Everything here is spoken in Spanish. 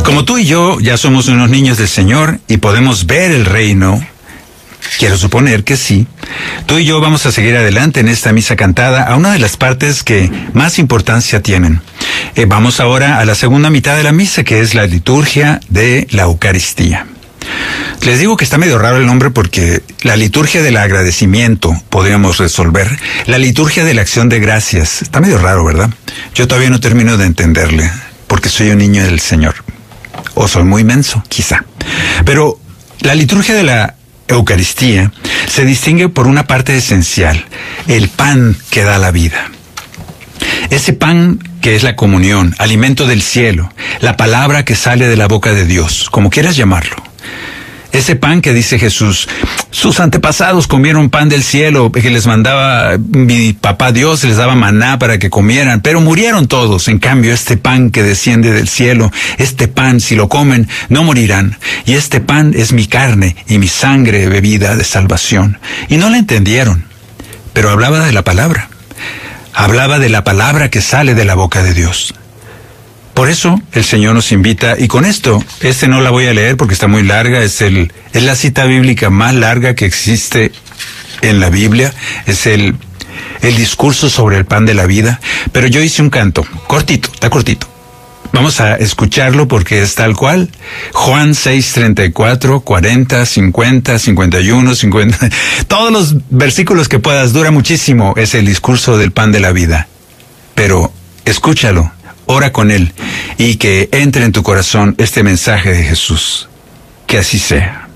Como tú y yo ya somos unos niños del Señor y podemos ver el reino, quiero suponer que sí, tú y yo vamos a seguir adelante en esta misa cantada a una de las partes que más importancia tienen. Vamos ahora a la segunda mitad de la misa, que es la liturgia de la Eucaristía. Les digo que está medio raro el nombre porque la liturgia del agradecimiento podríamos resolver. La liturgia de la acción de gracias. Está medio raro, ¿verdad? Yo todavía no termino de entenderle porque soy un niño del Señor. O soy muy menso, quizá. Pero la liturgia de la Eucaristía se distingue por una parte esencial, el pan que da la vida. Ese pan que es la comunión, alimento del cielo, la palabra que sale de la boca de Dios, como quieras llamarlo. Ese pan que dice Jesús, sus antepasados comieron pan del cielo que les mandaba mi papá Dios, les daba maná para que comieran, pero murieron todos. En cambio, este pan que desciende del cielo, este pan, si lo comen, no morirán. Y este pan es mi carne y mi sangre bebida de salvación. Y no la entendieron, pero hablaba de la palabra. Hablaba de la palabra que sale de la boca de Dios. Por eso el Señor nos invita, y con esto, no la voy a leer porque está muy larga, es la cita bíblica más larga que existe en la Biblia, es el discurso sobre el pan de la vida, pero yo hice un canto, cortito, está cortito. Vamos a escucharlo porque es tal cual. Juan 6:34, 40, 50, 51, 50, todos los versículos que puedas, dura muchísimo, es el discurso del pan de la vida. Pero escúchalo. Ora con él y que entre en tu corazón este mensaje de Jesús. Que así sea.